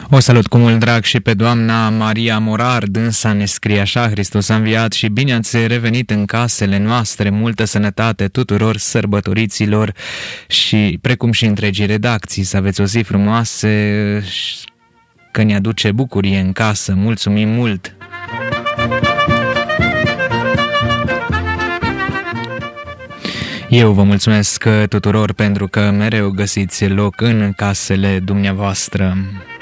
O salut cu mult drag și pe doamna Maria Morar, dânsa ne scrie așa: Hristos a înviat și bine ați revenit în casele noastre, multă sănătate tuturor sărbătoriților și precum și întregii redacții, să aveți o zi frumoasă, că ne aduce bucurie în casă, mulțumim mult! Eu vă mulțumesc tuturor pentru că mereu găsiți loc în casele dumneavoastră.